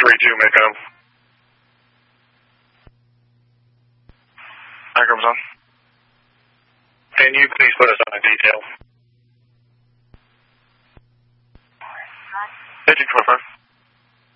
3-2, make up. Microphone's on. Can you please put us on a detail? 1845.